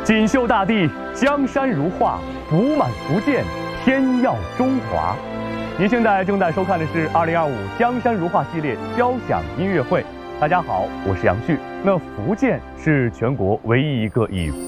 锦绣大地，江山如画，福满福建，天耀中华。您现在正在收看的是2025江山如画系列交响音乐会。大家好，我是杨旭。那福建是全国唯一一个以